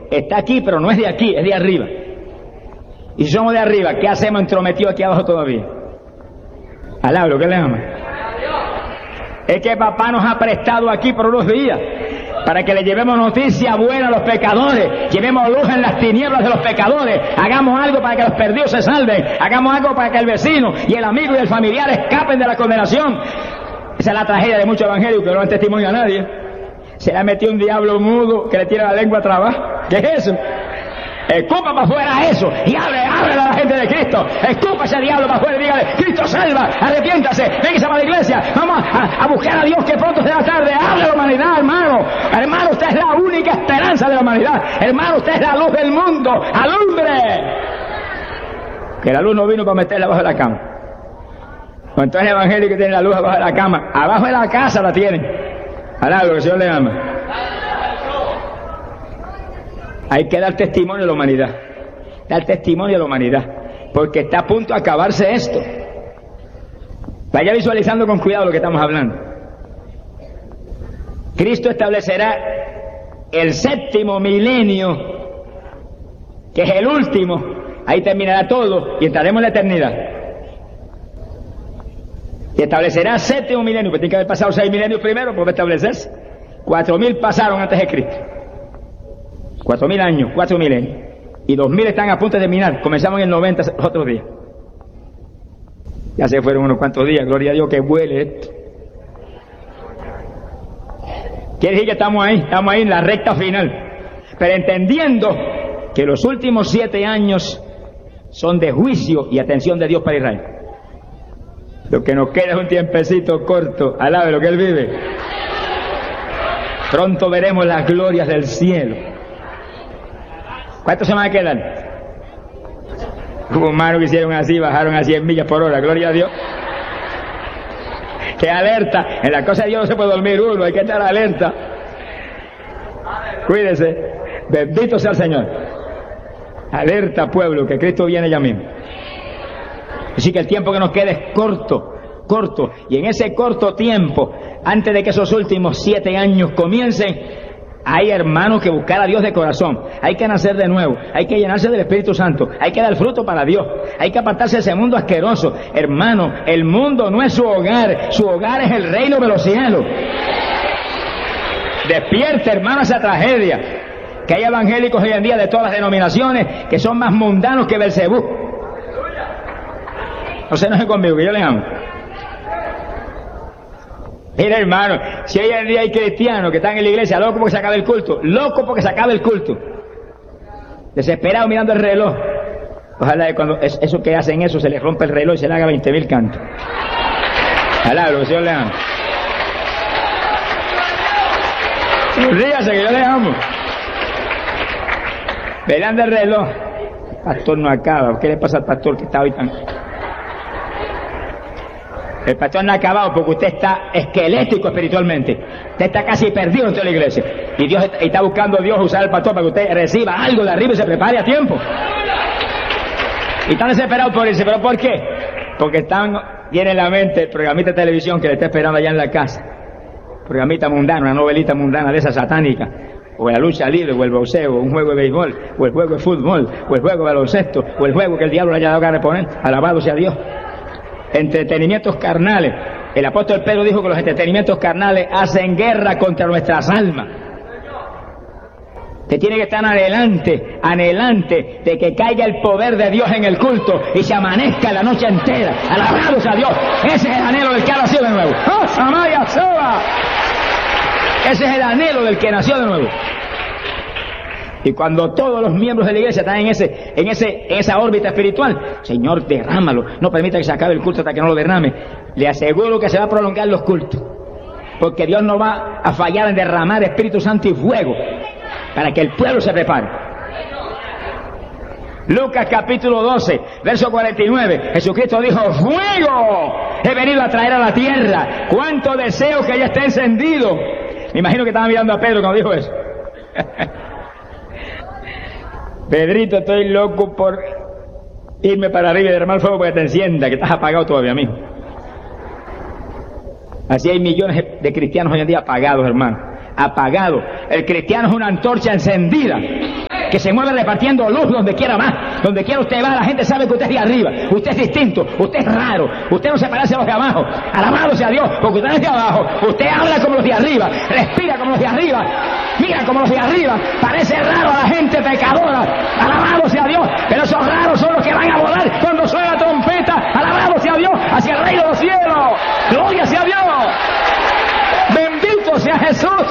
está aquí, pero no es de aquí, es de arriba. Y si somos de arriba, ¿qué hacemos entrometidos aquí abajo todavía? Alablo, ¿qué le llama? Es que papá nos ha prestado aquí por unos días para que le llevemos noticia buena a los pecadores, llevemos luz en las tinieblas de los pecadores, hagamos algo para que los perdidos se salven, hagamos algo para que el vecino y el amigo y el familiar escapen de la condenación. Esa es la tragedia de muchos evangélicos que no dan testimonio a nadie. Se le ha metido un diablo mudo que le tiene la lengua trabada. ¿Qué es eso? Escupa para afuera eso y hable a la gente de Cristo. Escupa ese diablo para afuera y dígale: Cristo salva, arrepiéntase, véngase para la iglesia, vamos a buscar a Dios que pronto será tarde. Hable a la humanidad, hermano. Hermano, usted es la única esperanza de la humanidad. Hermano, usted es la luz del mundo. ¡Alumbre! Que la luz no vino para meterla abajo de la cama. Cuando es evangélico que tiene la luz abajo de la cama, abajo de la casa la tienen. Alablo, que el Señor le ama. Hay que dar testimonio a la humanidad. Dar testimonio a la humanidad. Porque está a punto de acabarse esto. Vaya visualizando con cuidado lo que estamos hablando. Cristo establecerá el 7º milenio, que es el último. Ahí terminará todo y entraremos en la eternidad. Y establecerá el 7º milenio, que tiene que haber pasado 6 milenios primero para establecerse. 4.000 pasaron antes de Cristo. 4.000 años, 4 milenios. Y 2.000 están a punto de terminar. Comenzamos en el 90 los otros días. Ya se fueron unos cuantos días. Gloria a Dios que vuele esto. Quiere decir que estamos ahí en la recta final. Pero entendiendo que los últimos 7 años son de juicio y atención de Dios para Israel. Lo que nos queda es un tiempecito corto. Alabe lo que Él vive. Pronto veremos las glorias del cielo. ¿Cuántos se van a quedar? Hubo humanos que hicieron así, bajaron a 100 millas por hora, gloria a Dios. ¡Qué alerta! En la cosa de Dios no se puede dormir uno, hay que estar alerta. Cuídese, bendito sea el Señor. Alerta, pueblo, que Cristo viene ya mismo. Así que el tiempo que nos queda es corto. Y en ese corto tiempo, antes de que esos últimos 7 años comiencen, hay, hermanos, que buscar a Dios de corazón. Hay que nacer de nuevo. Hay que llenarse del Espíritu Santo. Hay que dar fruto para Dios. Hay que apartarse de ese mundo asqueroso. Hermano, el mundo no es su hogar. Su hogar es el reino de los cielos. Despierte, hermano, esa tragedia. Que hay evangélicos hoy en día de todas las denominaciones que son más mundanos que Belcebú. No se enojen conmigo, que yo les amo. Mira, hermano, si hoy en día hay cristianos que están en la iglesia locos porque se acabe el culto, desesperados mirando el reloj. Ojalá que cuando eso que hacen eso se les rompe el reloj y se le haga 20.000 cantos. Ojalá, lo que el Señor le ama. Ríase, que yo le amo. Mirando el reloj. El pastor no acaba. ¿Qué le pasa al pastor que está hoy tan... El pastor no ha acabado porque usted está esquelético espiritualmente. Usted está casi perdido en toda la iglesia. Y Dios está buscando a Dios usar al pastor para que usted reciba algo de arriba y se prepare a tiempo. Y están desesperados por irse. ¿Pero por qué? Porque tiene en la mente el programita de televisión que le está esperando allá en la casa. Programita mundano, una novelita mundana de esa satánica. O la lucha libre, o el boxeo, o un juego de béisbol, o el juego de fútbol, o el juego de baloncesto, o el juego que el diablo le haya dado ganas de poner. Alabado sea Dios. Entretenimientos carnales. El apóstol Pedro dijo que los entretenimientos carnales hacen guerra contra nuestras almas. Usted tiene que estar anhelante de que caiga el poder de Dios en el culto y se amanezca la noche entera. Alabados a Dios. Ese es el anhelo del que ha nacido de nuevo. ¡Oh, Samaya Soba! Ese es el anhelo del que nació de nuevo. Y cuando todos los miembros de la iglesia están en esa órbita espiritual, Señor, derrámalo. No permita que se acabe el culto hasta que no lo derrame. Le aseguro que se va a prolongar los cultos. Porque Dios no va a fallar en derramar Espíritu Santo y fuego para que el pueblo se prepare. Lucas capítulo 12, verso 49. Jesucristo dijo: fuego he venido a traer a la tierra. Cuánto deseo que ya esté encendido. Me imagino que estaba mirando a Pedro cuando dijo eso. Pedrito, estoy loco por irme para arriba y derramar fuego para que te encienda, que estás apagado todavía, amigo. Así hay millones de cristianos hoy en día apagados, hermano. Apagados. El cristiano es una antorcha encendida. que se mueve repartiendo luz donde quiera va. Donde quiera usted va, la gente sabe que usted es de arriba. Usted es distinto, usted es raro. Usted no se parece a los de abajo. Alabado sea Dios, porque usted no es de abajo. Usted habla como los de arriba, respira como los de arriba, mira como los de arriba. Parece raro a la gente pecadora. Alabado sea Dios, pero esos raros son los que van a volar cuando suena la trompeta. Alabado sea Dios, hacia el reino de los cielos. Gloria sea Dios. Bendito sea Jesús.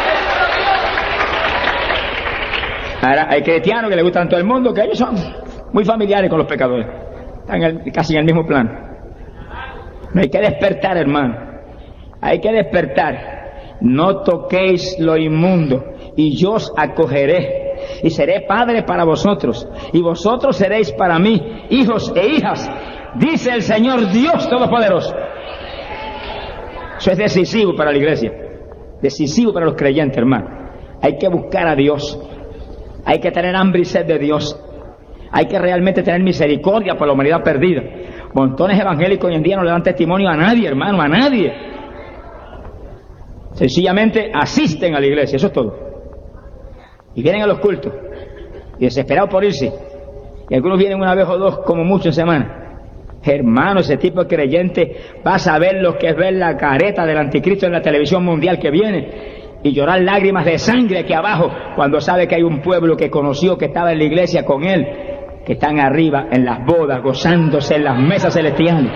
Ahora, hay cristianos que le gustan a todo el mundo, que ellos son muy familiares con los pecadores. Están casi en el mismo plano. No hay que despertar, hermano. Hay que despertar. No toquéis lo inmundo, y yo os acogeré, y seré padre para vosotros, y vosotros seréis para mí hijos e hijas, dice el Señor Dios Todopoderoso. Eso es decisivo para la iglesia, decisivo para los creyentes, hermano. Hay que buscar a Dios, hay que tener hambre y sed de Dios, hay que realmente tener misericordia por la humanidad perdida. Montones evangélicos hoy en día no le dan testimonio a nadie, hermano, a nadie. Sencillamente asisten a la iglesia, eso es todo. Y vienen a los cultos, y desesperados por irse. Y algunos vienen una vez o dos, como mucho en semana. Hermano, ese tipo de creyente va a saber lo que es ver la careta del anticristo en la televisión mundial que viene y llorar lágrimas de sangre aquí abajo cuando sabe que hay un pueblo que conoció, que estaba en la iglesia con él, que están arriba en las bodas, gozándose en las mesas celestiales.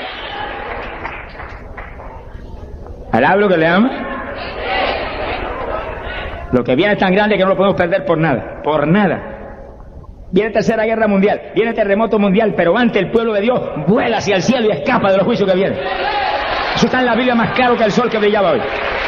¿Alaba lo que le ama? Lo que viene es tan grande que no lo podemos perder por nada, por nada. Viene tercera guerra mundial, viene terremoto mundial, pero antes el pueblo de Dios vuela hacia el cielo y escapa de los juicios que vienen. Eso está en la Biblia más claro que el sol que brillaba hoy.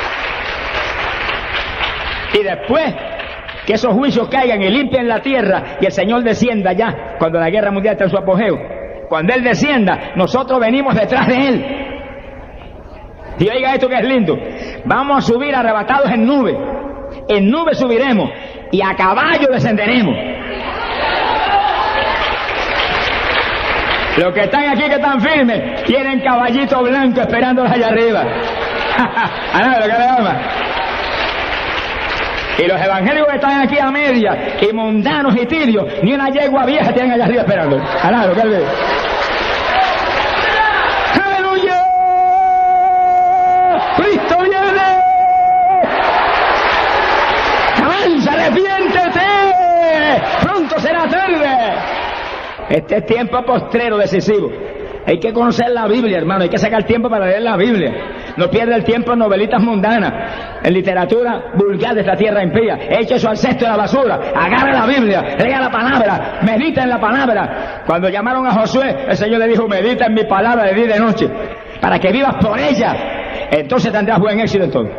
Y después que esos juicios caigan y limpien la tierra y el Señor descienda ya, cuando la guerra mundial está en su apogeo, cuando Él descienda, nosotros venimos detrás de Él. Y oiga esto que es lindo, vamos a subir arrebatados en nube subiremos y a caballo descenderemos. Los que están aquí, que están firmes, tienen caballito blanco esperándolos allá arriba. Lo que le ama. Y los evangélicos que están aquí a media, y mundanos y tibios, ni una yegua vieja tienen allá arriba esperando. Lo que le ¡aleluya! ¡Cristo viene! ¡Avanza, arrepiéntete! ¡Pronto será tarde! Este es tiempo postrero decisivo. Hay que conocer la Biblia, hermano. Hay que sacar tiempo para leer la Biblia. No pierda el tiempo en novelitas mundanas, en literatura vulgar de esta tierra impía. Eche eso al cesto de la basura. Agarre la Biblia, lea la palabra, medita en la palabra. Cuando llamaron a Josué, el Señor le dijo: medita en mi palabra de día y de noche, para que vivas por ella. Entonces tendrás buen éxito en todo.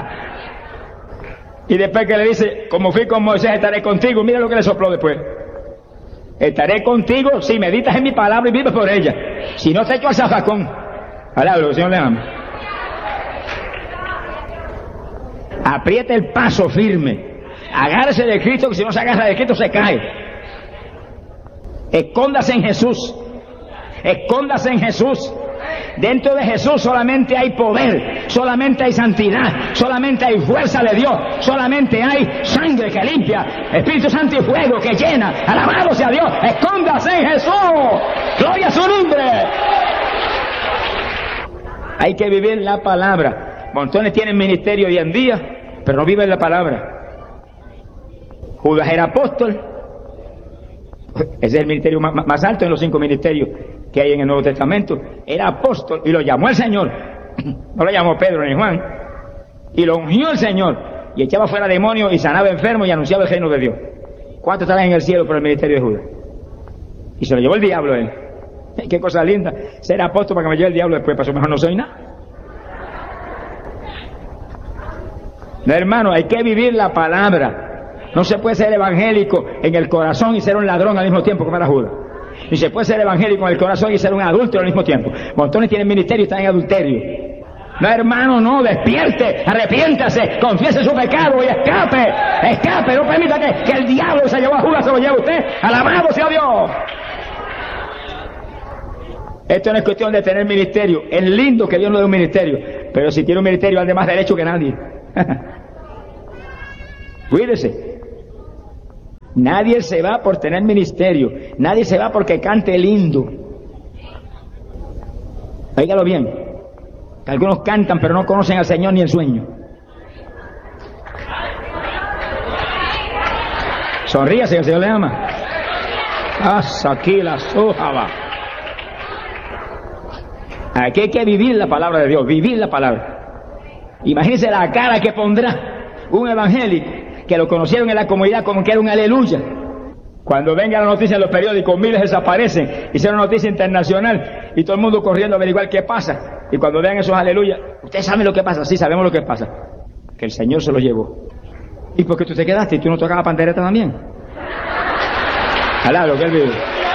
Y después que le dice: como fui con Moisés, estaré contigo. Mira lo que le sopló después. Estaré contigo si meditas en mi palabra y vives por ella. Si no, te echo al zafacón. Alablo, el Señor le ama. Apriete el paso firme. Agárrese de Cristo, que si no se agarra de Cristo se cae. Escóndase en Jesús. Escóndase en Jesús. Dentro de Jesús solamente hay poder, solamente hay santidad, solamente hay fuerza de Dios, solamente hay sangre que limpia, Espíritu Santo y fuego que llena. Alabado sea Dios. Escóndase en Jesús. Gloria a su nombre. Hay que vivir la palabra. Montones tienen ministerio hoy en día, pero no viven la palabra. Judas era apóstol. Ese es el ministerio más alto en los 5 ministerios que hay en el Nuevo Testamento. Era apóstol y lo llamó el Señor. No lo llamó Pedro ni Juan. Y lo ungió el Señor. Y echaba fuera demonios y sanaba enfermos y anunciaba el reino de Dios. ¿Cuántos estarán en el cielo por el ministerio de Judas? Y se lo llevó el diablo a él. Qué cosa linda. Ser apóstol para que me lleve el diablo después. Para eso mejor no soy nada. No, hermano, hay que vivir la palabra. No se puede ser evangélico en el corazón y ser un ladrón al mismo tiempo, como era Judas. Ni se puede ser evangélico en el corazón y ser un adúltero al mismo tiempo. Montones tienen ministerio y están en adulterio. No, hermano, no, despierte, arrepiéntase, confiese su pecado y escape, escape. No permita que el diablo se llevó a Judas, se lo lleve a usted. Alabado sea Dios. Esto no es cuestión de tener ministerio. Es lindo que Dios nos dé un ministerio, pero si tiene un ministerio, ande más derecho que nadie. Cuídese. Nadie se va por tener ministerio. Nadie se va porque cante lindo. Óigalo bien. Que algunos cantan pero no conocen al Señor ni en sueño. Sonríase, el Señor le ama. Hasta aquí la sojaba. Aquí hay que vivir la palabra de Dios, vivir la palabra. Imagínense la cara que pondrá un evangélico que lo conocieron en la comunidad como que era un aleluya. Cuando venga la noticia en los periódicos, miles desaparecen, hicieron noticia internacional y todo el mundo corriendo a averiguar qué pasa. Y cuando vean esos aleluyas, ¿ustedes saben lo que pasa? Sí, sabemos lo que pasa. Que el Señor se lo llevó. ¿Y por qué tú te quedaste y tú no tocabas pandereta también? Alá, lo que él vive.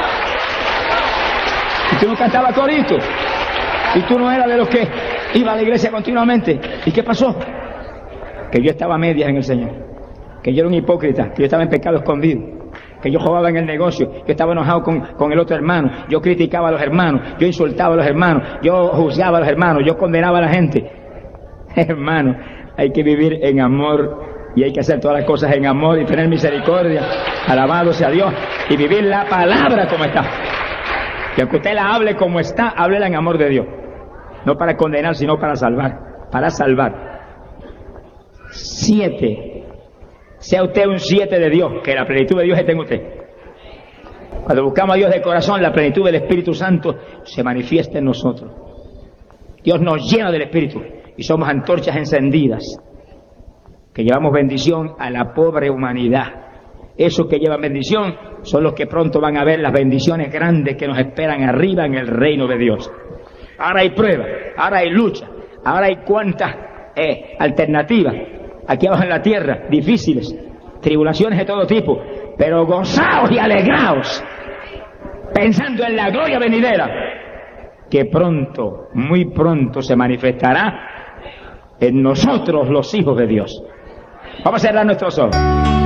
Y tú no cantabas corito. Y tú no eras de los que iba a la iglesia continuamente. ¿Y qué pasó? Que yo estaba a medias en el Señor. Que yo era un hipócrita. Que yo estaba en pecado escondido. Que yo jugaba en el negocio. Yo estaba enojado con el otro hermano. Yo criticaba a los hermanos. Yo insultaba a los hermanos. Yo juzgaba a los hermanos. Yo condenaba a la gente. Hermano, hay que vivir en amor. Y hay que hacer todas las cosas en amor y tener misericordia. Alabado sea Dios. Y vivir la palabra como está. Y aunque usted la hable como está, háblela en amor de Dios. No para condenar, sino para salvar. Para salvar. 7. Sea usted un 7 de Dios. Que la plenitud de Dios esté en usted. Cuando buscamos a Dios de corazón, la plenitud del Espíritu Santo se manifiesta en nosotros. Dios nos llena del Espíritu. Y somos antorchas encendidas. Que llevamos bendición a la pobre humanidad. Esos que llevan bendición son los que pronto van a ver las bendiciones grandes que nos esperan arriba en el reino de Dios. Ahora hay pruebas, ahora hay lucha, ahora hay cuantas alternativas aquí abajo en la tierra, difíciles, tribulaciones de todo tipo, pero gozaos y alegraos, pensando en la gloria venidera, que pronto, muy pronto se manifestará en nosotros los hijos de Dios. Vamos a cerrar nuestros ojos.